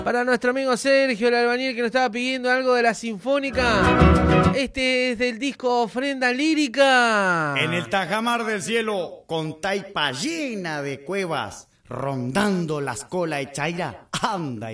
Para nuestro amigo Sergio, el albañil, que nos estaba pidiendo algo de la Sinfónica. Este es del disco Ofrenda Lírica. En el tajamar del cielo, con taipa llena de cuevas, rondando las colas de chaira, anda